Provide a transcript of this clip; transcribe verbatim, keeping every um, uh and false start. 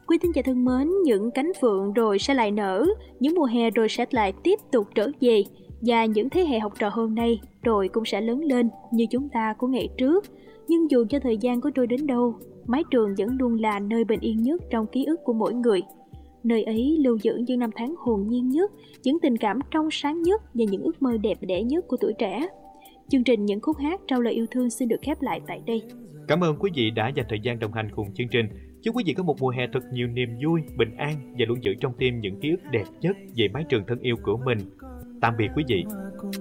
Quý thính giả thân mến, những cánh phượng rồi sẽ lại nở, những mùa hè rồi sẽ lại tiếp tục trở về, và những thế hệ học trò hôm nay rồi cũng sẽ lớn lên như chúng ta của ngày trước. Nhưng dù cho thời gian có trôi đến đâu, mái trường vẫn luôn là nơi bình yên nhất trong ký ức của mỗi người. Nơi ấy lưu giữ những năm tháng hồn nhiên nhất, những tình cảm trong sáng nhất và những ước mơ đẹp đẽ nhất của tuổi trẻ. Chương trình Những khúc hát trao lời yêu thương xin được khép lại tại đây. Cảm ơn quý vị đã dành thời gian đồng hành cùng chương trình. Chúc quý vị có một mùa hè thật nhiều niềm vui, bình an và luôn giữ trong tim những ký ức đẹp nhất về mái trường thân yêu của mình. Tạm biệt quý vị.